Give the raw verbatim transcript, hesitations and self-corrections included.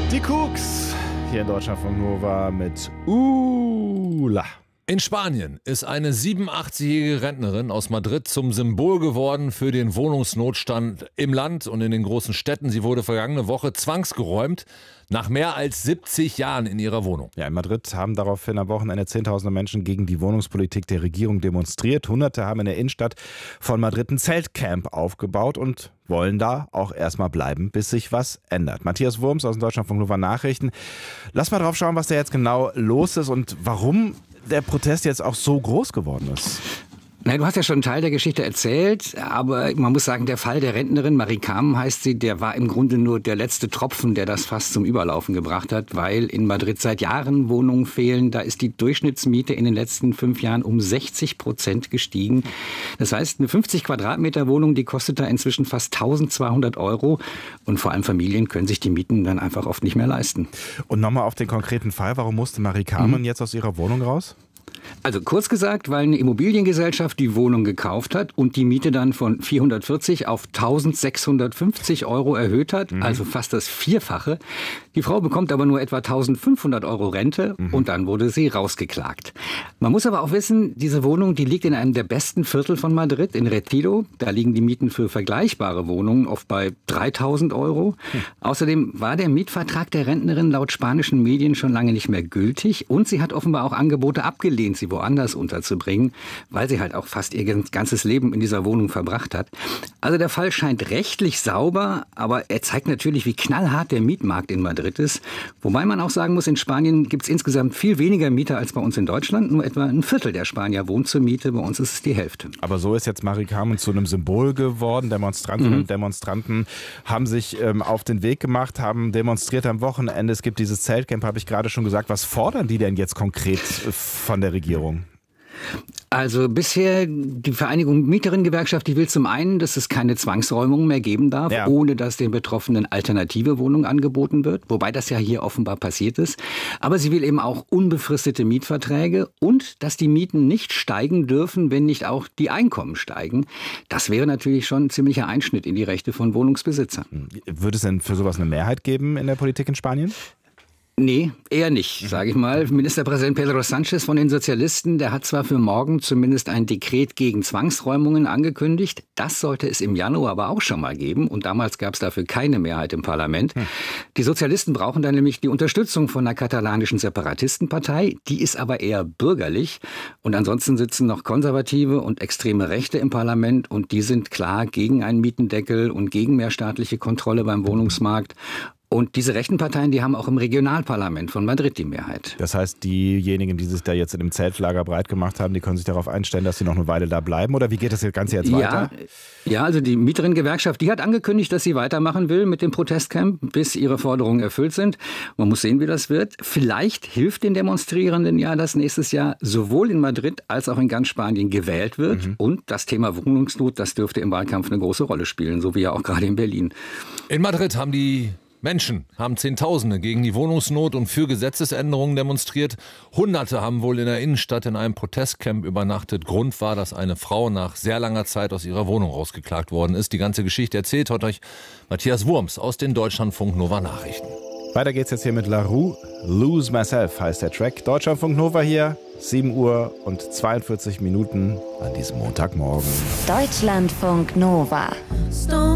Die Cooks hier in Deutschlandfunk Nova mit Ula. In Spanien ist eine siebenundachtzig-jährige Rentnerin aus Madrid zum Symbol geworden für den Wohnungsnotstand im Land und in den großen Städten. Sie wurde vergangene Woche zwangsgeräumt, nach mehr als siebzig Jahren in ihrer Wohnung. Ja, in Madrid haben daraufhin am Wochenende Zehntausende Menschen gegen die Wohnungspolitik der Regierung demonstriert. Hunderte haben in der Innenstadt von Madrid ein Zeltcamp aufgebaut und wollen da auch erstmal bleiben, bis sich was ändert. Matthias Wurms aus dem Deutschlandfunk Nova Nachrichten. Lass mal drauf schauen, was da jetzt genau los ist und warum der Protest jetzt auch so groß geworden ist. Na, du hast ja schon einen Teil der Geschichte erzählt, aber man muss sagen, der Fall der Rentnerin, Marie Carmen heißt sie, der war im Grunde nur der letzte Tropfen, der das fast zum Überlaufen gebracht hat, weil in Madrid seit Jahren Wohnungen fehlen. Da ist die Durchschnittsmiete in den letzten fünf Jahren um sechzig Prozent gestiegen. Das heißt, eine fünfzig Quadratmeter Wohnung, die kostet da inzwischen fast eintausendzweihundert Euro. Und vor allem Familien können sich die Mieten dann einfach oft nicht mehr leisten. Und nochmal auf den konkreten Fall, warum musste Marie Carmen mhm. jetzt aus ihrer Wohnung raus? Also kurz gesagt, weil eine Immobiliengesellschaft die Wohnung gekauft hat und die Miete dann von vierhundertvierzig auf eintausendsechshundertfünfzig Euro erhöht hat, mhm. also fast das Vierfache. Die Frau bekommt aber nur etwa eintausendfünfhundert Euro Rente mhm. und dann wurde sie rausgeklagt. Man muss aber auch wissen, diese Wohnung, die liegt in einem der besten Viertel von Madrid, in Retiro. Da liegen die Mieten für vergleichbare Wohnungen oft bei dreitausend Euro. Mhm. Außerdem war der Mietvertrag der Rentnerin laut spanischen Medien schon lange nicht mehr gültig und sie hat offenbar auch Angebote abgelehnt, sie woanders unterzubringen, weil sie halt auch fast ihr ganzes Leben in dieser Wohnung verbracht hat. Also der Fall scheint rechtlich sauber, aber er zeigt natürlich, wie knallhart der Mietmarkt in Madrid ist. Wobei man auch sagen muss, in Spanien gibt es insgesamt viel weniger Mieter als bei uns in Deutschland. Nur etwa ein Viertel der Spanier wohnt zur Miete, bei uns ist es die Hälfte. Aber so ist jetzt Marie Carmen zu einem Symbol geworden. Demonstrantinnen mhm. und Demonstranten haben sich ähm, auf den Weg gemacht, haben demonstriert am Wochenende. Es gibt dieses Zeltcamp, habe ich gerade schon gesagt. Was fordern die denn jetzt konkret von der Regierung? Also bisher, die Vereinigung Mieterinnengewerkschaft, die will zum einen, dass es keine Zwangsräumungen mehr geben darf, ja. ohne dass den Betroffenen alternative Wohnungen angeboten wird, wobei das ja hier offenbar passiert ist. Aber sie will eben auch unbefristete Mietverträge und dass die Mieten nicht steigen dürfen, wenn nicht auch die Einkommen steigen. Das wäre natürlich schon ein ziemlicher Einschnitt in die Rechte von Wohnungsbesitzern. Würde es denn für sowas eine Mehrheit geben in der Politik in Spanien? Nee, eher nicht, sage ich mal. Ministerpräsident Pedro Sánchez von den Sozialisten, der hat zwar für morgen zumindest ein Dekret gegen Zwangsräumungen angekündigt. Das sollte es im Januar aber auch schon mal geben. Und damals gab es dafür keine Mehrheit im Parlament. Hm. Die Sozialisten brauchen dann nämlich die Unterstützung von der katalanischen Separatistenpartei. Die ist aber eher bürgerlich. Und ansonsten sitzen noch Konservative und extreme Rechte im Parlament. Und die sind klar gegen einen Mietendeckel und gegen mehr staatliche Kontrolle beim Wohnungsmarkt. Und diese rechten Parteien, die haben auch im Regionalparlament von Madrid die Mehrheit. Das heißt, diejenigen, die sich da jetzt in dem Zeltlager breit gemacht haben, die können sich darauf einstellen, dass sie noch eine Weile da bleiben? Oder wie geht das Ganze jetzt weiter? Ja, ja, also die Mieterinnengewerkschaft, die hat angekündigt, dass sie weitermachen will mit dem Protestcamp, bis ihre Forderungen erfüllt sind. Man muss sehen, wie das wird. Vielleicht hilft den Demonstrierenden ja, dass nächstes Jahr sowohl in Madrid als auch in ganz Spanien gewählt wird. Mhm. Und das Thema Wohnungsnot, das dürfte im Wahlkampf eine große Rolle spielen, so wie ja auch gerade in Berlin. In Madrid haben die Menschen haben Zehntausende gegen die Wohnungsnot und für Gesetzesänderungen demonstriert. Hunderte haben wohl in der Innenstadt in einem Protestcamp übernachtet. Grund war, dass eine Frau nach sehr langer Zeit aus ihrer Wohnung rausgeklagt worden ist. Die ganze Geschichte erzählt hat euch Matthias Wurms aus den Deutschlandfunk Nova Nachrichten. Weiter geht's jetzt hier mit La Rue. Lose Myself heißt der Track. Deutschlandfunk Nova hier, sieben Uhr und zweiundvierzig Minuten an diesem Montagmorgen. Deutschlandfunk Nova.